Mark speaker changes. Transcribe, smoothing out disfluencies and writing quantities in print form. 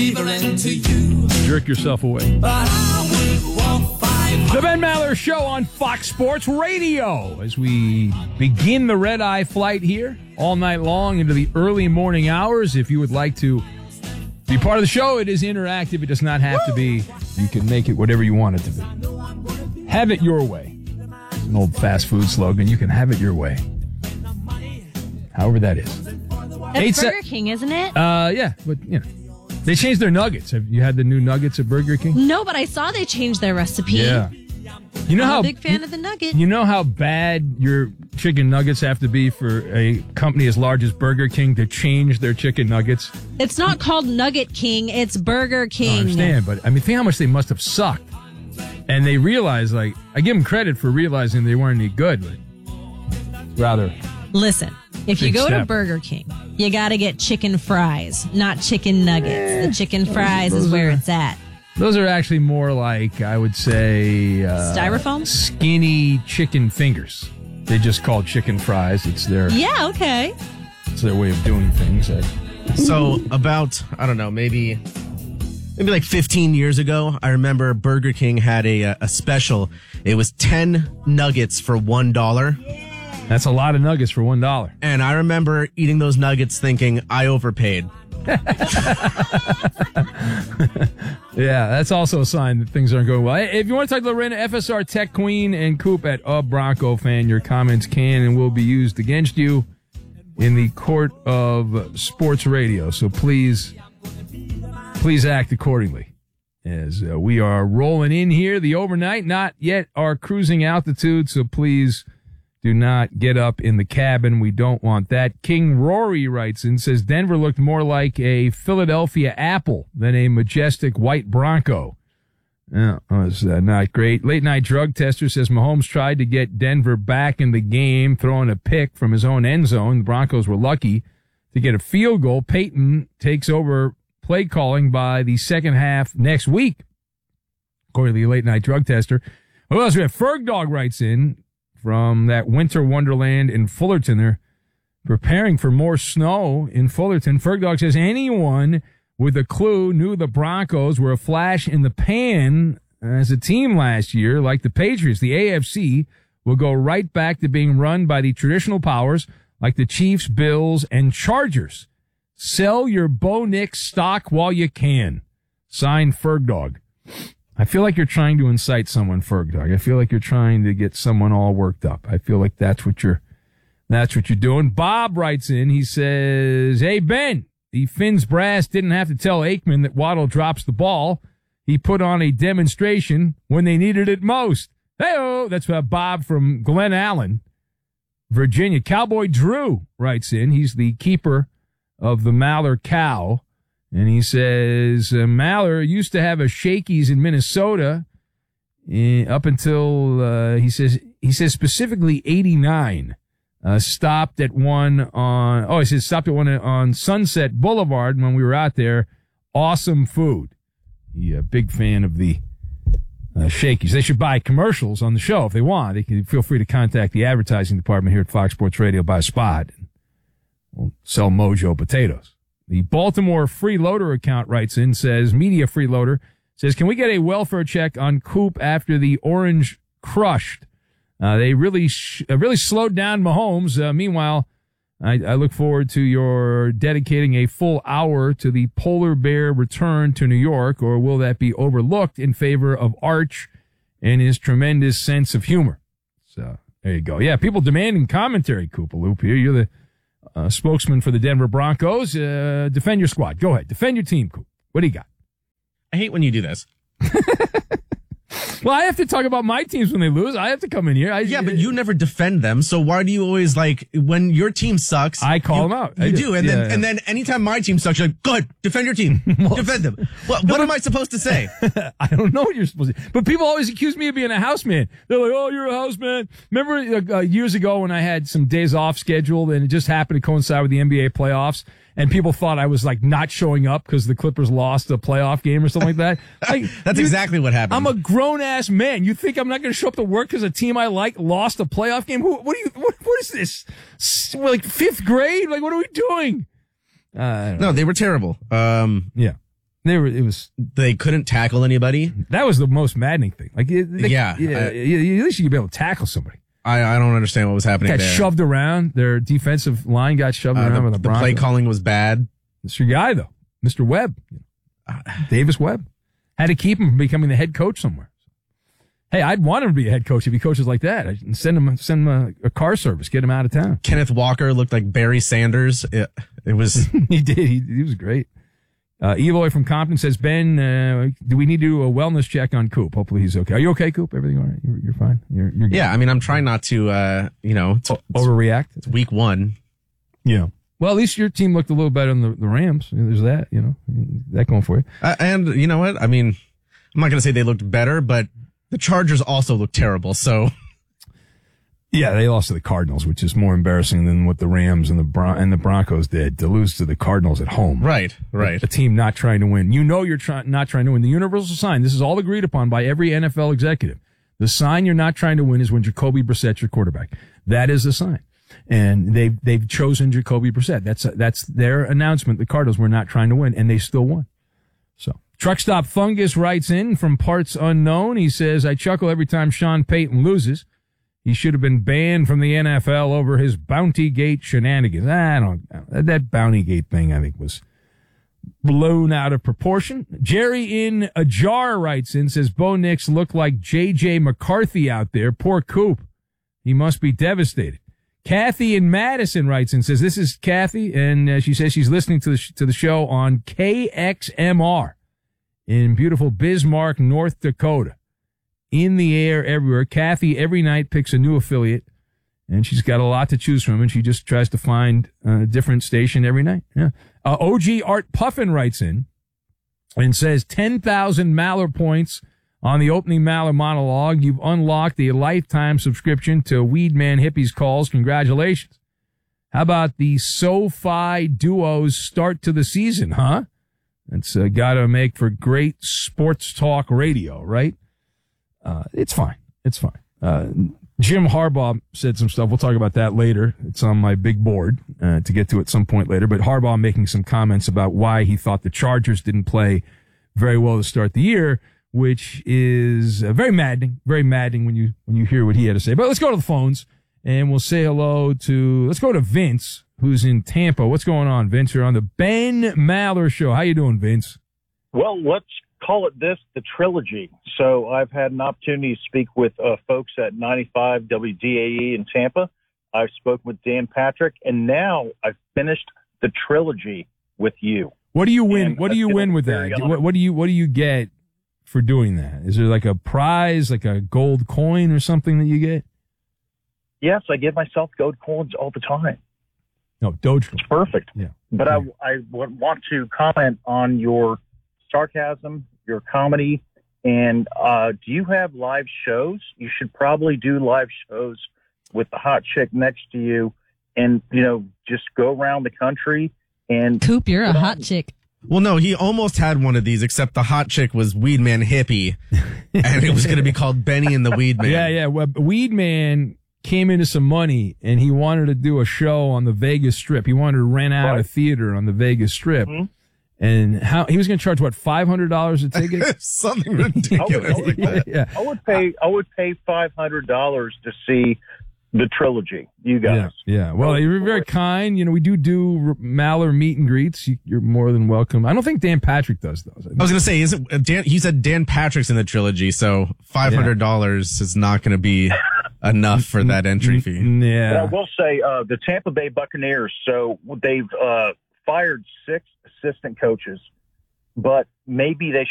Speaker 1: Jerk yourself away. The Ben Maller Show on Fox Sports Radio as we begin the red-eye flight here all night long into the early morning hours. If you would like to be part of the show, it is interactive. It does not have to be. You can make it whatever you want it to be. Have it your way. It's an old fast food slogan. You can have it your way. However that is.
Speaker 2: That's Burger King, isn't it?
Speaker 1: Yeah, but you know. They changed their nuggets. Have you had the new nuggets at Burger King?
Speaker 2: No, but I saw they changed their recipe.
Speaker 1: Yeah. You know
Speaker 2: I'm a big fan of the nugget.
Speaker 1: You know how bad your chicken nuggets have to be for a company as large as Burger King to change their chicken nuggets?
Speaker 2: It's not called Nugget King, it's Burger King.
Speaker 1: I understand, but I mean, think how much they must have sucked. And they realized, like, I give them credit for realizing they weren't any good, but rather.
Speaker 2: Listen, if you go to Burger King, you got to get chicken fries, not chicken nuggets. The chicken fries is where it's at.
Speaker 1: Those are actually more like, I would say...
Speaker 2: Styrofoam?
Speaker 1: Skinny chicken fingers. They just call chicken fries. It's their...
Speaker 2: Yeah, okay.
Speaker 1: It's their way of doing things.
Speaker 3: So about, I don't know, maybe like 15 years ago, I remember Burger King had a special. It was 10 nuggets for $1.
Speaker 1: That's a lot of nuggets for $1.
Speaker 3: And I remember eating those nuggets thinking, I overpaid.
Speaker 1: Yeah, that's also a sign that things aren't going well. If you want to talk to Lorena, FSR Tech Queen, and Coop at A Bronco Fan, your comments can and will be used against you in the court of sports radio. So please act accordingly. As we are rolling in here, the overnight, not yet our cruising altitude, so please do not get up in the cabin. We don't want that. King Rory writes in, says Denver looked more like a Philadelphia Apple than a majestic white Bronco. That was not great. Late night drug tester says Mahomes tried to get Denver back in the game, throwing a pick from his own end zone. The Broncos were lucky to get a field goal. Peyton takes over play calling by the second half next week, according to the late night drug tester. Who else we have? Ferg Dog writes in from that winter wonderland in Fullerton. They're preparing for more snow in Fullerton. Ferg Dog says anyone with a clue knew the Broncos were a flash in the pan as a team last year, like the Patriots. The AFC will go right back to being run by the traditional powers like the Chiefs, Bills, and Chargers. Sell your Bo Nix stock while you can. Signed, Ferg Dog. I feel like you're trying to incite someone, Ferg Dog. I feel like you're trying to get someone all worked up. I feel like that's what you're doing. Bob writes in. He says, "Hey Ben, the Finns brass didn't have to tell Aikman that Waddle drops the ball. He put on a demonstration when they needed it most." Hey-oh, that's Bob from Glen Allen, Virginia. Cowboy Drew writes in. He's the keeper of the Maller Cow. And he says, Maller used to have a Shakey's in Minnesota up until, he says specifically 89. Stopped at one on Sunset Boulevard when we were out there. Awesome food. Yeah, big fan of the Shakey's. They should buy commercials on the show if they want. They can feel free to contact the advertising department here at Fox Sports Radio, buy a spot, and we'll sell Mojo potatoes. The Baltimore Freeloader account writes in, says, Media Freeloader says, can we get a welfare check on Coop after the Orange crushed? They really slowed down Mahomes. Meanwhile, I look forward to your dedicating a full hour to the polar bear return to New York, or will that be overlooked in favor of Arch and his tremendous sense of humor? So there you go. Yeah, people demanding commentary, Koopaloop here. You're the spokesman for the Denver Broncos. Defend your squad. Go ahead. Defend your team, Coop. What do you got?
Speaker 3: I hate when you do this.
Speaker 1: Well, I have to talk about my teams when they lose. I have to come in here.
Speaker 3: But you never defend them. So why do you always, when your team sucks?
Speaker 1: I call them out.
Speaker 3: You do. And then anytime my team sucks, you're like, go ahead, defend your team. Defend them. What am I supposed to say?
Speaker 1: I don't know what you're supposed to. But people always accuse me of being a house man. They're like, oh, you're a house man. Remember years ago when I had some days off scheduled and it just happened to coincide with the NBA playoffs? And people thought I was not showing up because the Clippers lost a playoff game or something like that.
Speaker 3: That's exactly what happened.
Speaker 1: I'm a grown ass man. You think I'm not going to show up to work because a team I like lost a playoff game? What is this? Fifth grade? What are we doing?
Speaker 3: No, they were terrible.
Speaker 1: Yeah.
Speaker 3: They couldn't tackle anybody.
Speaker 1: That was the most maddening thing. Like, at least you could be able to tackle somebody.
Speaker 3: I don't understand what was happening there.
Speaker 1: Shoved around. Their defensive line got shoved around with the Broncos.
Speaker 3: The play calling was bad.
Speaker 1: It's your guy, though. Mr. Webb. Davis Webb. Had to keep him from becoming the head coach somewhere. Hey, I'd want him to be a head coach if he coaches like that. I'd send him a car service, get him out of town.
Speaker 3: Kenneth Walker looked like Barry Sanders. It was.
Speaker 1: He did. He was great. Eloy from Compton says, Ben, do we need to do a wellness check on Coop? Hopefully he's okay. Are you okay, Coop? Everything all right? You're fine? You're good?
Speaker 3: Yeah, I mean, I'm trying not to,
Speaker 1: overreact.
Speaker 3: It's week 1.
Speaker 1: Yeah. Well, at least your team looked a little better than the Rams. There's that, that going for you.
Speaker 3: And you know what? I mean, I'm not going to say they looked better, but the Chargers also looked terrible, so.
Speaker 1: Yeah, they lost to the Cardinals, which is more embarrassing than what the Rams and the Broncos did, to lose to the Cardinals at home.
Speaker 3: Right.
Speaker 1: A team not trying to win. You're not trying to win. The universal sign, this is all agreed upon by every NFL executive. The sign you're not trying to win is when Jacoby Brissett's your quarterback. That is the sign. And they've chosen Jacoby Brissett. That's their announcement. The Cardinals were not trying to win, and they still won. So, Truck Stop Fungus writes in from Parts Unknown. He says, I chuckle every time Sean Payton loses. He should have been banned from the NFL over his Bounty Gate shenanigans. That Bounty Gate thing, I think, was blown out of proportion. Jerry in a jar writes in, says, Bo Nix looked like J.J. McCarthy out there. Poor Coop. He must be devastated. Kathy in Madison writes in, says, this is Kathy, and she says she's listening to the show on KXMR in beautiful Bismarck, North Dakota. In the air everywhere. Kathy every night picks a new affiliate, and she's got a lot to choose from, and she just tries to find a different station every night. Yeah. OG Art Puffin writes in and says, 10,000 Maller points on the opening Maller monologue. You've unlocked a lifetime subscription to Weedman Hippies Calls. Congratulations. How about the SoFi Duo's start to the season, huh? That's got to make for great sports talk radio, right? It's fine. It's fine. Jim Harbaugh said some stuff. We'll talk about that later. It's on my big board to get to at some point later. But Harbaugh making some comments about why he thought the Chargers didn't play very well to start the year, which is very maddening when you hear what he had to say. But let's go to the phones and we'll say hello let's go to Vince, who's in Tampa. What's going on, Vince? You're on the Ben Maller Show. How you doing, Vince?
Speaker 4: Well, let's call it the trilogy. So I've had an opportunity to speak with folks at 95 WDAE in Tampa. I've spoken with Dan Patrick, and now I've finished the trilogy with you.
Speaker 1: What do you win? And what do you win with that? What do you get for doing that? Is there like a prize, like a gold coin or something that you get?
Speaker 4: Yes, I give myself gold coins all the time.
Speaker 1: No, Dogecoin.
Speaker 4: It's perfect.
Speaker 1: Yeah.
Speaker 4: But I want to comment on your sarcasm, your comedy, and do you have live shows? You should probably do live shows with the hot chick next to you and, just go around the country and...
Speaker 2: Coop, you're a hot chick.
Speaker 3: Well, no, he almost had one of these, except the hot chick was Weedman Hippie, and it was going to be called Benny and the Weedman.
Speaker 1: Yeah. Well, Weedman came into some money, and he wanted to do a show on the Vegas Strip. He wanted to rent out a theater on the Vegas Strip. Mm-hmm. And how he was going to charge $500 a ticket?
Speaker 3: Something ridiculous.
Speaker 4: I would pay $500 to see the trilogy. You guys.
Speaker 1: Yeah. Well, you're very kind. We do Maller meet and greets. You're more than welcome. I don't think Dan Patrick does those.
Speaker 3: I was going to say, is it Dan? He said Dan Patrick's in the trilogy, so $500 is not going to be enough for that entry fee.
Speaker 1: Yeah.
Speaker 4: But I will say the Tampa Bay Buccaneers. So they've fired 6 assistant coaches, but maybe they